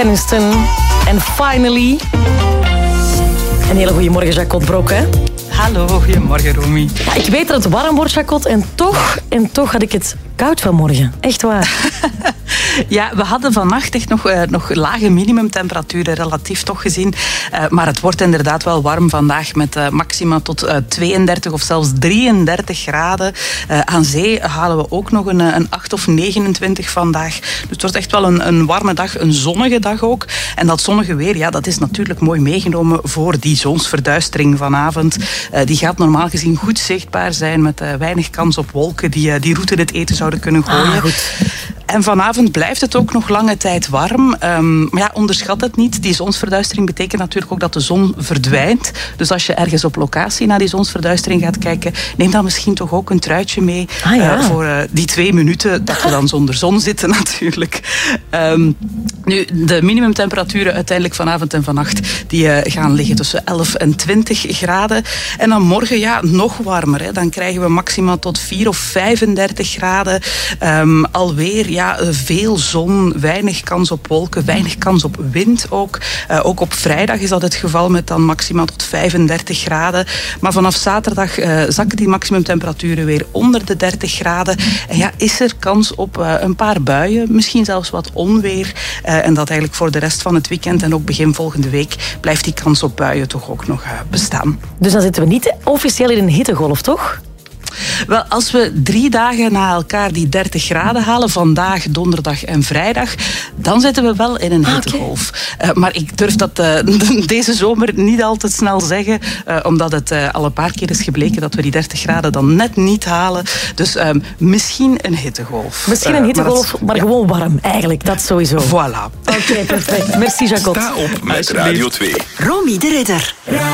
Aniston en Finally. Een hele goede morgen, Jacot Brok, hè? Hallo, goedemorgen, Romy. Ja, ik weet dat het warm wordt, Jacot, en toch had ik het koud vanmorgen. Echt waar. Ja, we hadden vannacht echt nog lage minimumtemperaturen relatief toch gezien. Maar het wordt inderdaad wel warm vandaag met maxima tot 32 of zelfs 33 graden. Aan zee halen we ook nog een 8 of 29 vandaag. Dus het wordt echt wel een warme dag, een zonnige dag ook. En dat zonnige weer, ja, dat is natuurlijk mooi meegenomen voor die zonsverduistering vanavond. Die gaat normaal gezien goed zichtbaar zijn met weinig kans op wolken die route in het eten zouden kunnen gooien. Goed. En vanavond blijft het ook nog lange tijd warm. Maar ja, onderschat het niet. Die zonsverduistering betekent natuurlijk ook dat de zon verdwijnt. Dus als je ergens op locatie naar die zonsverduistering gaat kijken, neem dan misschien toch ook een truitje mee voor die 2 minuten dat we dan zonder zon zitten natuurlijk. Nu, de minimumtemperaturen uiteindelijk vanavond en vannacht die gaan liggen tussen 11 en 20 graden. En dan morgen nog warmer. Hè. Dan krijgen we maxima tot 4 of 35 graden. Alweer veel zon, weinig kans op wolken, weinig kans op wind ook. Ook op vrijdag is dat het geval met dan maxima tot 35 graden. Maar vanaf zaterdag zakken die maximumtemperaturen weer onder de 30 graden. En ja, is er kans op een paar buien, misschien zelfs wat onweer. En dat eigenlijk voor de rest van het weekend en ook begin volgende week blijft die kans op buien toch ook nog bestaan. Dus dan zitten we niet officieel in een hittegolf, toch? Wel, als we 3 dagen na elkaar die 30 graden halen, vandaag, donderdag en vrijdag, dan zitten we wel in een hittegolf. Maar ik durf dat deze zomer niet al te snel zeggen, omdat het al een paar keer is gebleken dat we die 30 graden dan net niet halen. Dus misschien een hittegolf. Misschien een hittegolf, maar gewoon warm eigenlijk, dat sowieso. Voilà. Oké, perfect. Merci, Jacot. Sta op met Radio 2. Romy de Ridder.